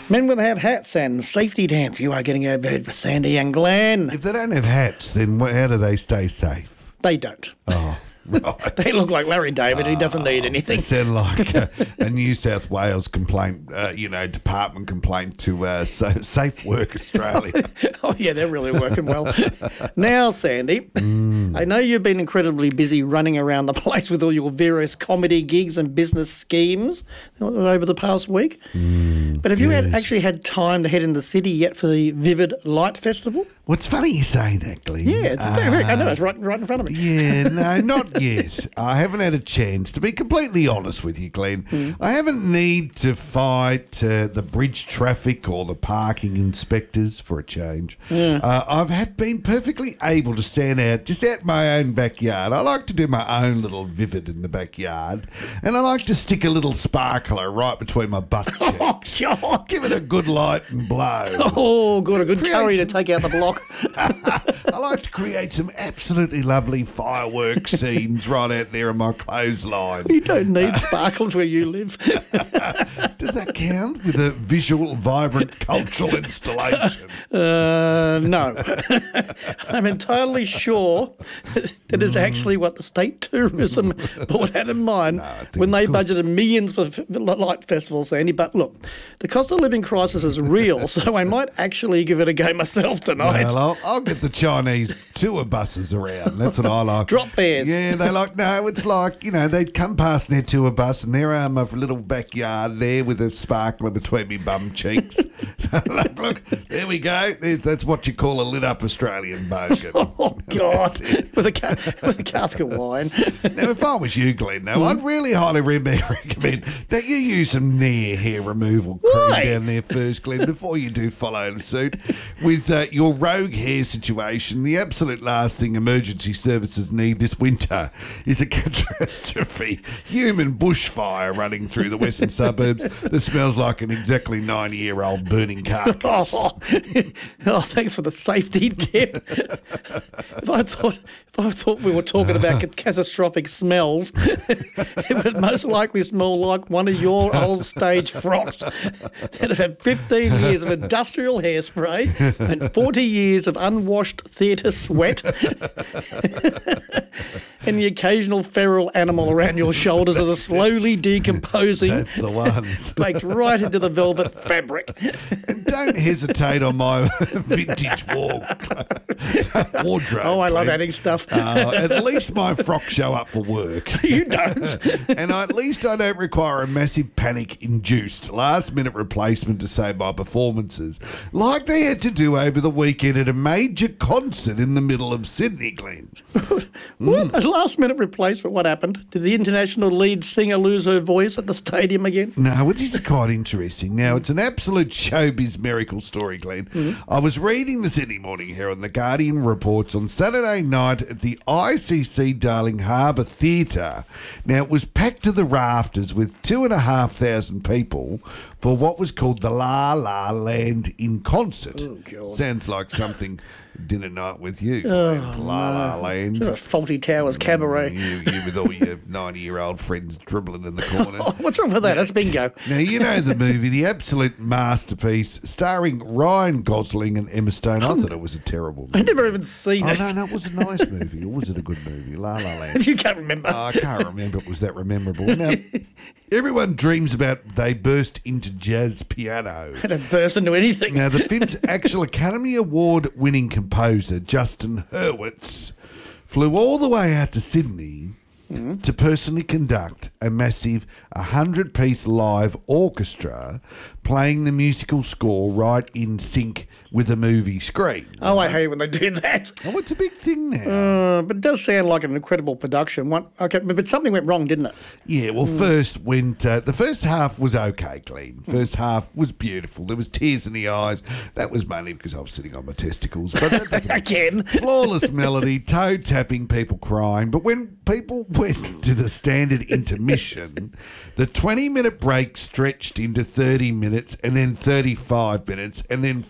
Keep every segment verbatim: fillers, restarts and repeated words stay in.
Men without hats and safety dance. You are getting a bed for Sandy and Glenn. If they don't have hats, then wh- how do they stay safe? They don't. Oh, right. They look like Larry David. He doesn't need They anything. sound like a, a New South Wales complaint, uh, you know, department complaint to uh, so, Safe Work Australia. Oh, yeah, they're really working well. Now, Sandy, mm. I know you've been incredibly busy running around the place with all your various comedy gigs and business schemes over the past week. Mm, but have you yes. had, actually had time to head in the city yet for the Vivid Light Festival? Well, it's funny you say that, Glenn. Yeah, it's uh, very, very, I know, it's right, right in front of me. Yeah, no, not yet. I haven't had a chance. To be completely honest with you, Glenn, mm. I haven't need to fight uh, the bridge traffic or the parking inspectors for a change. Yeah. Uh, I've had been perfectly able to stand out just out my own backyard. I like to do my own little Vivid in the backyard, and I like to stick a little sparkler right between my butt cheeks. Oh, God. Give it a good light and blow. Oh, good, a good Create curry some- to take out the block. I like to create some absolutely lovely fireworks scenes right out there on my clothesline. You don't need sparkles where you live. Does that count with a visual, vibrant cultural installation? Uh, no. I'm entirely sure that is actually what the State Tourism Board had in mind No, I think when they it's good. budgeted millions for f- light festivals, Sandy. But look, the cost of living crisis is real, so I might actually give it a go myself tonight. Well, I'll, I'll get the Chinese tour buses around. That's what I like. Drop bears. Yeah, they like, no, it's like, you know, they'd come past their tour bus and there I am, my little backyard there with a sparkler between me bum cheeks. look, look, there we go. There's, that's what you call a lit up Australian bogan. Oh, God. with, a ca- with a cask of wine. Now, if I was you, Glenn, though, I'd really highly re- recommend that you use some Nair hair removal cream Why? down there first, Glenn, before you do follow suit. With uh, your rogue hair situation, the absolute last thing emergency services need this winter is a catastrophe. Human bushfire running through the western suburbs that smells like an exactly ninety-year-old burning carcass. Oh, oh, thanks for the safety tip. if I thought if I thought we were talking about catastrophic smells, it would most likely smell like one of your old stage frocks that have had fifteen years of industrial hairspray and forty years of unwashed theatre sweat. And the occasional feral animal around your shoulders that are slowly decomposing. That's the ones. Baked right into the velvet fabric. And don't hesitate on my vintage walk wardrobe. Oh, I love Glenn. adding stuff. Uh, at least my frocks show up for work. You don't. And at least I don't require a massive panic-induced last-minute replacement to save my performances, like they had to do over the weekend at a major concert in the middle of Sydney, Glenn. What? A last-minute replacement? What happened? Did the international lead singer lose her voice at the stadium again? No, it is quite interesting. Now, it's an absolute showbiz miracle story, Glenn. Mm-hmm. I was reading the Sydney Morning Herald, The Guardian reports on Saturday night at the I C C Darling Harbour Theatre. Now, it was packed to the rafters with two and a half thousand people for what was called the La La Land in concert. Oh, God. Sounds like something dinner night with you. Oh, Glenn. La La Land. Sort of Faulty Towers Cabaret. You, you with all your ninety-year-old friends dribbling in the corner. Oh, what's wrong with that? That's bingo. Now, you know the movie, the absolute masterpiece, starring Ryan Gosling and Emma Stone. I thought it was a terrible movie. I've never even seen Oh, it. no, no, it was a nice movie. Or was it a good movie? La La Land. You can't remember. Oh, I can't remember it was that memorable. Now, everyone dreams about They Burst into Jazz Piano. I don't burst into anything. Now, the film's actual Academy Award-winning composer, Justin Hurwitz, flew all the way out to Sydney mm. to personally conduct a massive one hundred piece live orchestra playing the musical score right in sync with a movie screen. Oh, I hate when they do that. Oh, it's a big thing now. Uh, but it does sound like an incredible production. One, okay, but something went wrong, didn't it? Yeah, well, first went, uh, the first half was okay, Glenn. First half was beautiful. There was tears in the eyes. That was mainly because I was sitting on my testicles. But that doesn't Again. Flawless melody, toe tapping, people crying. But when people went to the standard intermission, the twenty minute break stretched into thirty minutes and then thirty-five minutes and then forty minutes.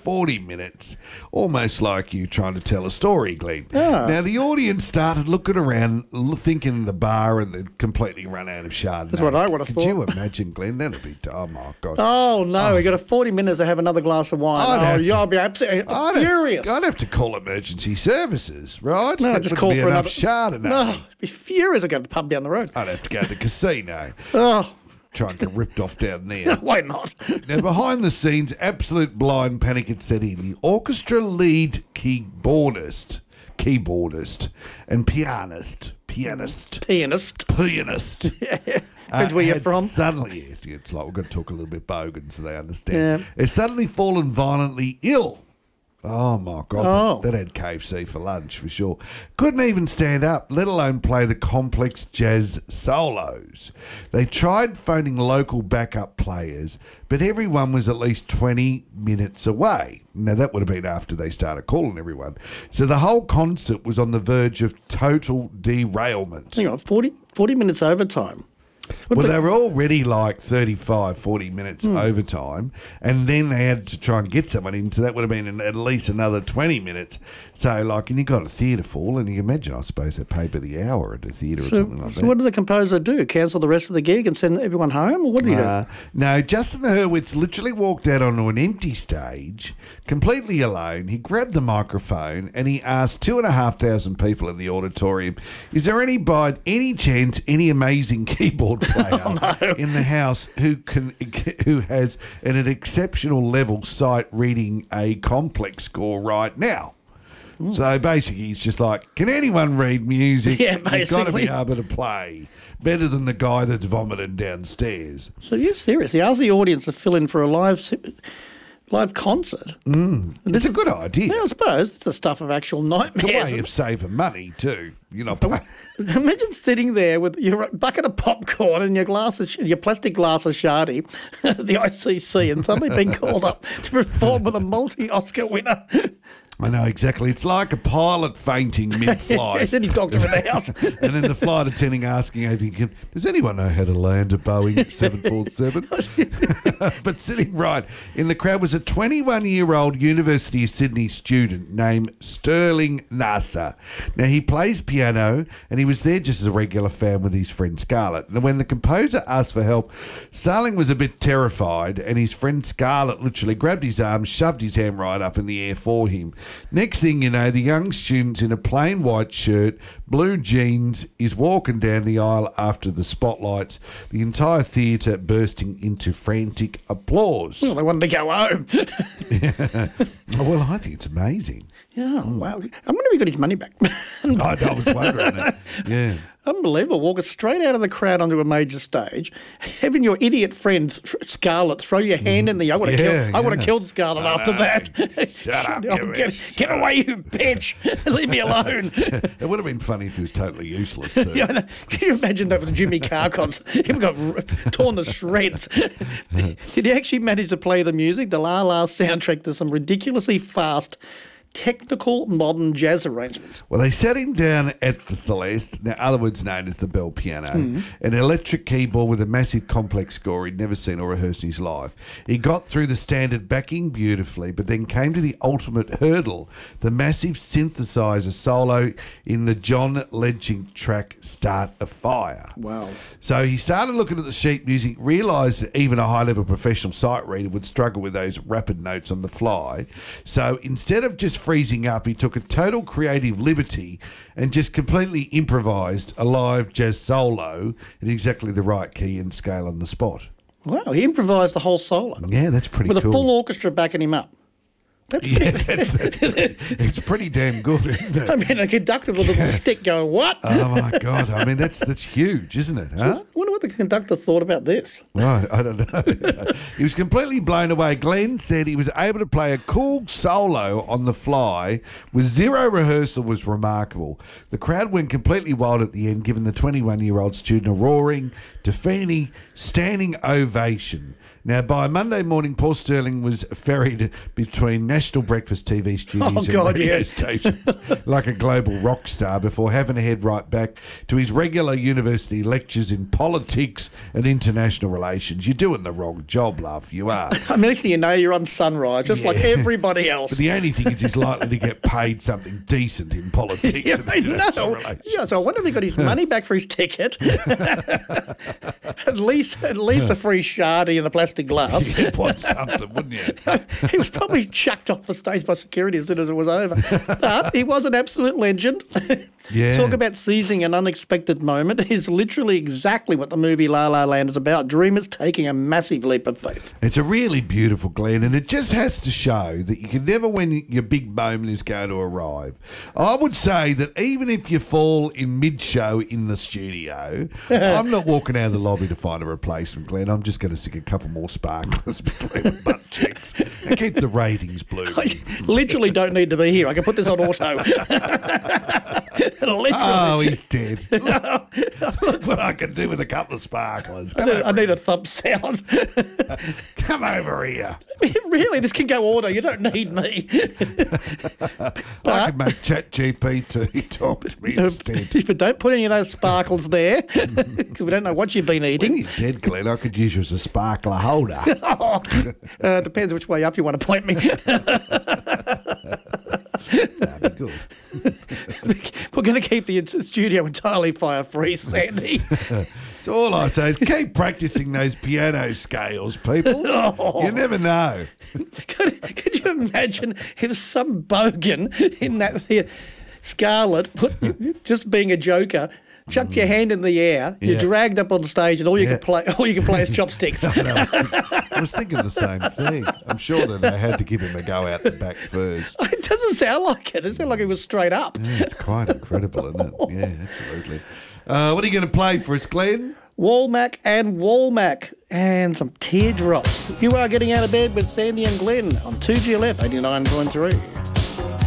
minutes, almost like you trying to tell a story, Glenn. Ah. Now, the audience started looking around, l- thinking the bar and they'd completely run out of Chardonnay. That's what I would have Could thought. you imagine, Glenn? That'd be, oh my God. Oh, no, we got a forty minutes to have another glass of wine. I'd oh, have yeah, to- I'll be absolutely I'd furious. Have, I'd have to call emergency services, right? No, that just wouldn't call be for enough another. Chardonnay. No, I'd be furious. I'd go to the pub down the road. I'd have to go to the casino, Oh, try and get ripped off down there. why not? Now, behind the scenes, absolute blind panic had set in. The orchestra lead keyboardist, keyboardist, and pianist, pianist, Pianist. pianist. Depends where you're had from. Suddenly, it's like we're going to talk a little bit bogan so they understand. Yeah. It's suddenly fallen violently ill. Oh my God, Oh. that had K F C for lunch for sure. Couldn't even stand up, let alone play the complex jazz solos. They tried phoning local backup players, but everyone was at least twenty minutes away. Now, that would have been after they started calling everyone. So the whole concert was on the verge of total derailment. Hang on, forty, forty minutes overtime. What Well, the- they were already like thirty-five, forty minutes Hmm. overtime, and then they had to try and get someone in, so that would have been an, at least another twenty minutes. So, like, and you got a theatre full, and you imagine, I suppose, they pay by the hour at a theatre or so, something like so that. what did the composer do? Cancel the rest of the gig and send everyone home? Or what did he Uh, no, Justin Hurwitz literally walked out onto an empty stage, completely alone. He grabbed the microphone and he asked two and a half thousand people in the auditorium, "Is there any by any chance any amazing keyboard player Oh, in the house who can who has at an exceptional level sight reading a complex score right now?" So basically, he's just like, can anyone read music? Yeah, You've got to basically. be able to play better than the guy that's vomiting downstairs. So you're serious? He asked the audience to fill in for a live si- live concert. It's a good idea. Yeah, I suppose it's the stuff of actual It's a nightmares. way of saving money too. You're not paying. Imagine sitting there with your bucket of popcorn and your glass of sh- your plastic glass of Shardy, the I C C, and suddenly being called up to perform with a multi-Oscar winner. I know exactly. It's like a pilot fainting mid-flight. Then he docked him in the house. And then the flight attendant asking if he can, does anyone know how to land a Boeing seven forty-seven? But sitting right in the crowd was a twenty-one-year-old University of Sydney student named Sterling Nasser. Now, he plays piano, and he was there just as a regular fan with his friend Scarlett. And when the composer asked for help, Starling was a bit terrified, and his friend Scarlett literally grabbed his arm, shoved his hand right up in the air for him. Next thing you know, the young student in a plain white shirt, blue jeans, is walking down the aisle after the spotlights, the entire theatre bursting into frantic applause. Well, they wanted to go home. Oh, well, I think it's amazing. Yeah, wow. I wonder if he got his money back. I, I was wondering that. Yeah. Unbelievable. Walking straight out of the crowd onto a major stage, having your idiot friend th- Scarlett throw your hand in the. I would have Yeah, killed. I would have yeah. killed Scarlett after that. Shut up, Oh, you get, bitch. get away, you bitch! Leave me alone. It would have been funny if he was totally useless too. Yeah, I know. Can you imagine that was Jimmy Carr concert? He got r- torn to shreds. Did he actually manage to play the music? The La La soundtrack to some ridiculously fast, technical, modern jazz arrangements. Well, they sat him down at the Celeste, now otherwise known as the Bell Piano, an electric keyboard with a massive complex score he'd never seen or rehearsed in his life. He got through the standard backing beautifully, but then came to the ultimate hurdle, the massive synthesizer solo in the John Legend track Start a Fire. Wow. So he started looking at the sheet music, realised that even a high-level professional sight reader would struggle with those rapid notes on the fly. So instead of just freezing up, he took a total creative liberty and just completely improvised a live jazz solo in exactly the right key and scale on the spot. Wow, he improvised the whole solo Yeah, that's pretty with cool. a full orchestra backing him up. That's yeah, that's, that's pretty, it's pretty damn good, isn't it? I mean, a conductor with a little stick going, what? Oh my God! I mean, that's that's huge, isn't it? Huh? I wonder what the conductor thought about this. Right, I don't know. He was completely blown away. Glenn said he was able to play a cool solo on the fly with zero rehearsal was remarkable. The crowd went completely wild at the end, giving the twenty-one-year-old student a roaring, defeating, standing ovation. Now, by Monday morning, Paul Sterling was ferried between national breakfast T V studios Oh, and God, radio yeah. stations like a global rock star before having to head right back to his regular university lectures in politics and international relations. You're doing the wrong job, love. You are. I mean, next thing you know, you're on Sunrise, just like Yeah. everybody else. But the only thing is he's likely to get paid something decent in politics Yeah, and I international know. relations. Yeah, so I wonder if he got his money back for his ticket. at least, at least a free shardy in the plastic glass. You'd want something, wouldn't you? He was probably chucked off the stage by security as soon as it was over. But he was an absolute legend. Yeah. Talk about seizing an unexpected moment. It's literally exactly what the movie La La Land is about. Dreamers taking a massive leap of faith. It's a really beautiful, Glenn, and it just has to show that you can never when your big moment is going to arrive. I would say that even if you fall in mid-show in the studio, I'm not walking out of the lobby to find a replacement, Glenn. I'm just going to stick a couple more sparklers between the butt cheeks and keep the ratings blue. I literally don't need to be here. I can put this on auto. Literally. Oh, he's dead. Look, look what I can do with a couple of sparklers. I Come, need, I over, need a thump sound. come over here. Really, this can go auto. You don't need me. I could make ChatGPT talk to me instead. But don't put any of those sparkles there because we don't know what you've been When eating. you're dead, Glenn, I could use you as a sparkler holder. Oh, uh, depends which way up you want to point me. That'd be good. We're going to keep the studio entirely fire-free, Sandy. So all I say is keep practicing those piano scales, people. Oh. You never know. could, could you imagine if some bogan in that theatre, Scarlett, put, just being a joker, chucked your hand in the air, Yeah. you're dragged up on stage, and all you Yeah. can play, all you can play is chopsticks. I, know, I, was thinking, I was thinking the same thing. I'm sure that they had to give him a go out the back first. It doesn't sound like it. It sounds like it was straight up. Yeah, it's quite incredible, isn't it? Yeah, absolutely. Uh, what are you going to play for us, Glenn? Walmack and Walmack and some teardrops. You are getting out of bed with Sandy and Glenn on two G L F eighty-nine point three.